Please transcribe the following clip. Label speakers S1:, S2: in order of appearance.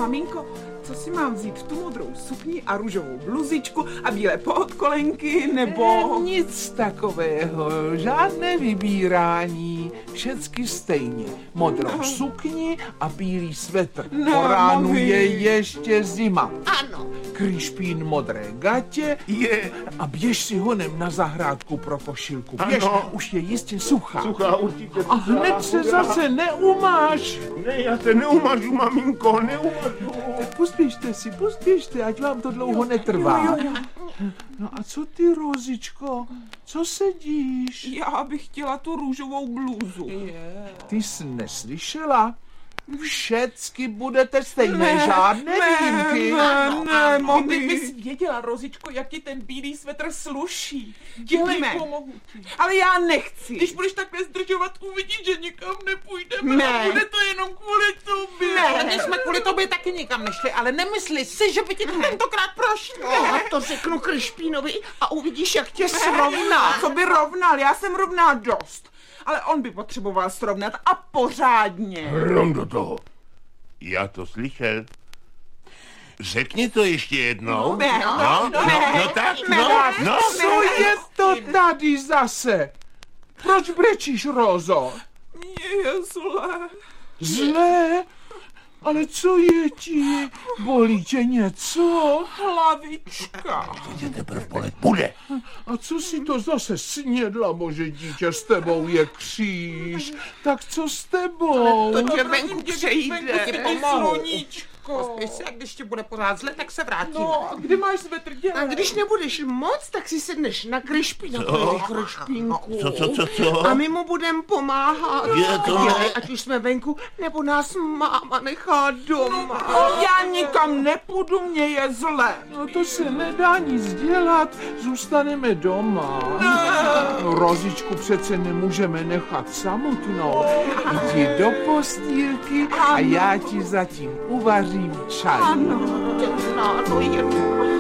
S1: Maminko, co si mám vzít? Tu modrou sukni a růžovou bluzičku a bílé podkolenky, nebo...
S2: Nic takového, žádné vybírání, všecky stejně. Modrou sukni a bílý svetr. Po ránu je ještě zima.
S3: Ano.
S2: Kryšpín modré gatě je a běž si honem na zahrádku pro košilku. Běž, už je jistě suchá.
S4: Suchá určitě.
S2: A hned se zase neumáš.
S4: Ne, já se neumažu, maminko, neumažu.
S2: Pospěšte, ať vám to dlouho netrvá. No a co ty, Rozičko? Co sedíš?
S1: Já bych chtěla tu růžovou blůzu.
S2: Ty jsi neslyšela? Všecky budete stejné, žádné výjimky.
S1: Ne, kdyby jsi věděla, Rozičko, jak ti ten bílý svetr sluší. Dělejme. Ale já nechci.
S5: Když budeš takhle zdržovat, uvidíš, že nikam nepůjdeme.
S1: Ne.
S5: A bude to jenom kvůli tobě.
S1: Ne.
S3: My jsme kvůli tobě taky nikam nešli, ale nemysli si, že by ti to tentokrát prošlo.
S1: A to řeknu Kryšpínovi a uvidíš, jak tě srovná. Co by rovnal? Já jsem rovná dost. Ale on by potřeboval srovnat a pořádně.
S4: Hrom do toho. Já to slyšel. Řekni to ještě jednou.
S1: Ne,
S4: no.
S2: Co je to tady zase? Proč brečíš, Rozo?
S5: Mně je zlé.
S2: Zlé? Ale co je ti? Bolí tě něco?
S1: Hlavička.
S4: Tě teprve bolet bude.
S2: A co si to zase snědla, bože dítě, s tebou je kříž. Tak co s tebou?
S3: To tě venku přejde.
S5: Ti pomohu.
S3: Pospěš se, a když ti bude pořád zle, tak se vrátíme.
S1: No, kdy máš svetr dělat?
S3: A když nebudeš moc, tak si sedneš na Kryšpínovi, Kryšpínku.
S4: Co?
S3: A my mu budem pomáhat.
S4: Je to-
S3: Dělej, ať už jsme venku, nebo nás máma nechá doma.
S1: Já nikam nepůjdu, mě je zle.
S2: No to se nedá nic dělat, zůstaneme doma. No, Rozičku přece nemůžeme nechat samotnou. Jdi do postýlky a já ti zatím uvařím čaj.
S3: Ano, je